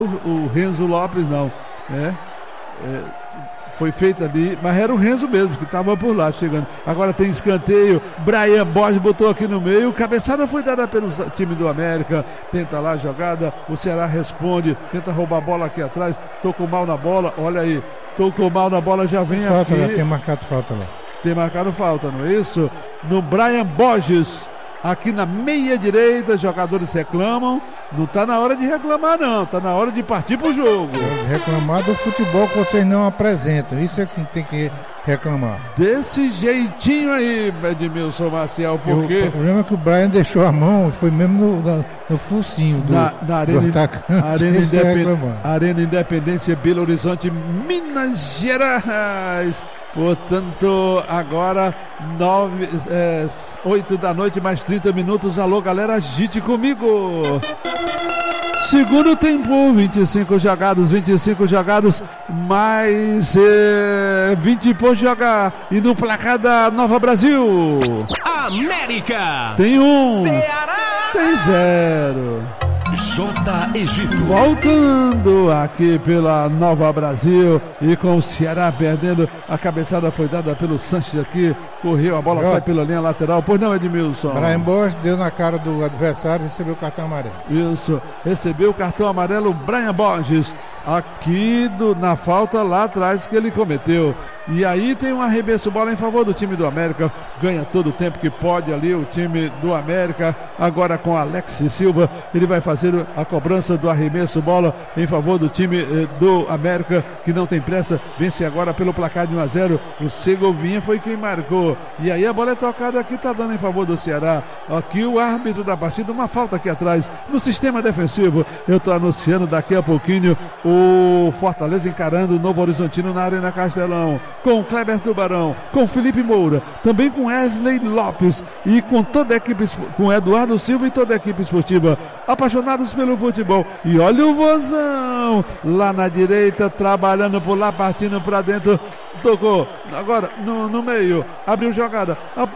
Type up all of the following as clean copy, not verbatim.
o Renzo Lopes não, foi feito ali, mas era o Renzo mesmo que estava por lá chegando. Agora tem escanteio, Brian Borges botou aqui no meio, cabeçada foi dada pelo time do América, tenta lá a jogada, o Ceará responde, tenta roubar a bola aqui atrás, tocou mal na bola, olha aí, tocou mal na bola, já vem falta, aqui. Lá, tem marcado falta lá. Tem marcado falta, não é isso? No Brian Borges. Aqui na meia direita, jogadores reclamam. Não está na hora de reclamar, não. Está na hora de partir pro jogo. Reclamar do futebol que vocês não apresentam. Isso é que tem que reclamar. Desse jeitinho aí, Edmilson Maciel, porque... O problema é que o Brian deixou a mão, foi mesmo no focinho do Arena Independência, Belo Horizonte, Minas Gerais. Portanto, agora 8 da noite, mais 30 minutos. Alô, galera, agite comigo. Segundo tempo, 25 jogados, mais 20 por jogar. E no placar da Nova Brasil, América tem 1, Ceará tem 0. J. Egito. Voltando aqui pela Nova Brasil e com o Ceará perdendo. A cabeçada foi dada pelo Sanches aqui. Correu, a bola sai pela linha lateral. Pois não, Edmilson? Brian Borges deu na cara do adversário e recebeu o cartão amarelo. Isso, recebeu o cartão amarelo Brian Borges. Aqui na falta lá atrás que ele cometeu. E aí tem um arremesso, bola em favor do time do América. Ganha todo o tempo que pode ali o time do América. Agora com Alex Silva, ele vai fazer a cobrança do arremesso, bola em favor do time do América, que não tem pressa. Vence agora pelo placar de 1-0. O Segovinha foi quem marcou. E aí a bola é tocada aqui, tá dando em favor do Ceará. Aqui o árbitro da partida, uma falta aqui atrás no sistema defensivo. Eu tô anunciando daqui a pouquinho o Fortaleza encarando o Novo Horizontino na Arena Castelão, com o Kleber Tubarão, com Felipe Moura, também com Wesley Lopes e com toda a equipe, com Eduardo Silva e toda a equipe esportiva, apaixonados pelo futebol. E olha o Vozão lá na direita, trabalhando por lá, partindo para dentro. Tocou, agora no meio, abriu jogada.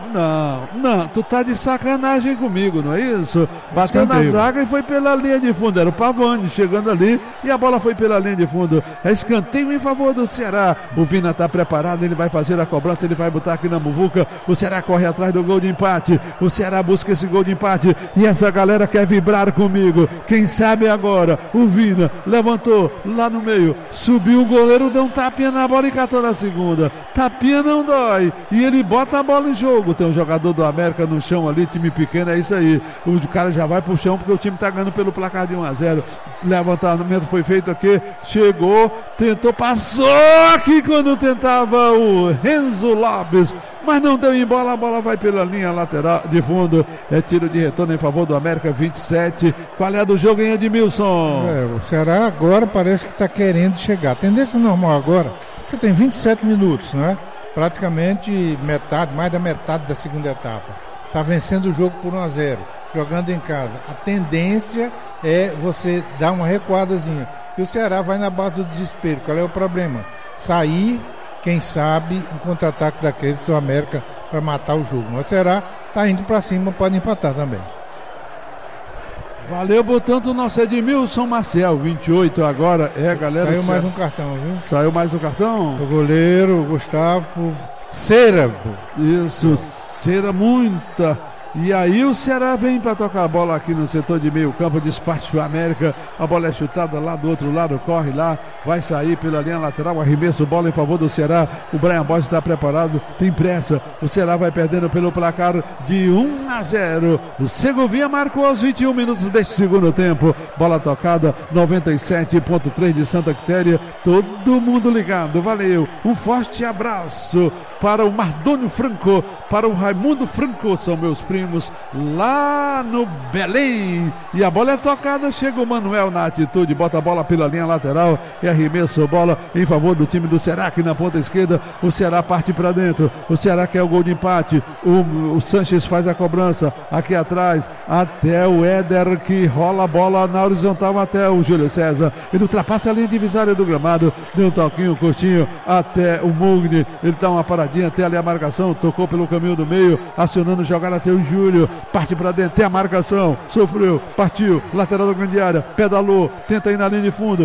Não, tu tá de sacanagem comigo, não é isso? Bateu na zaga e foi pela linha de fundo. Era o Pavani chegando ali e a bola foi pela linha de fundo. É escanteio em favor do Ceará. O Vina tá preparado, ele vai fazer a cobrança, ele vai botar aqui na muvuca. O Ceará corre atrás do gol de empate. O Ceará busca esse gol de empate e essa galera quer vibrar comigo. Quem sabe agora? O Vina levantou lá no meio, subiu o goleiro, deu um tapinha na bola e catou na segunda. Tapinha não dói e ele bota a bola em jogo. Tem um jogador do América no chão ali, time pequeno, é isso aí. O cara já vai pro chão porque o time tá ganhando pelo placar de 1-0. Levantamento foi feito aqui, chegou, tentou, passou aqui quando tentava o Renzo Lopes, mas não deu em bola, a bola vai pela linha lateral de fundo. É tiro de retorno em favor do América, 27. Qual é a do jogo, hein, Edmilson? O Ceará agora parece que está querendo chegar. A tendência normal agora, que tem 27 minutos, né? Praticamente metade, mais da metade da segunda etapa. Está vencendo o jogo por 1-0, jogando em casa. A tendência é você dar uma recuadazinha. E o Ceará vai na base do desespero. Qual é o problema? Sair, quem sabe, um contra-ataque daqueles do América para matar o jogo. Mas o Ceará está indo para cima, pode empatar também. Valeu, portanto, o nosso Edmilson Maciel, 28 agora. Galera. Saiu mais um cartão, viu? Saiu mais um cartão? O goleiro, Gustavo Cera. Isso, Cera, muita. E aí o Ceará vem para tocar a bola aqui no setor de meio campo, despacha o América, a bola é chutada lá do outro lado, corre lá, vai sair pela linha lateral, arremesso, bola em favor do Ceará. O Brian Borges está preparado, tem pressa, o Ceará vai perdendo pelo placar de 1-0. O Segovinha marcou aos 21 minutos deste segundo tempo, bola tocada, 97.3 de Santa Quitéria, todo mundo ligado, valeu, um forte abraço para o Mardônio Franco, para o Raimundo Franco, são meus primos lá no Belém. E a bola é tocada, chega o Manuel na atitude, bota a bola pela linha lateral e arremesso, bola em favor do time do Ceará aqui na ponta esquerda. O Ceará parte para dentro, o Ceará quer o gol de empate. O Sanches faz a cobrança aqui atrás, até o Éder que rola a bola na horizontal até o Júlio César. Ele ultrapassa a linha divisória do gramado, deu um toquinho curtinho até o Mugni. Ele dá uma paradinha até ali a marcação, tocou pelo caminho do meio, acionando jogar até o Júlio, parte pra dentro, tem a marcação, sofreu, partiu, lateral da grande área, pedalou, tenta ir na linha de fundo,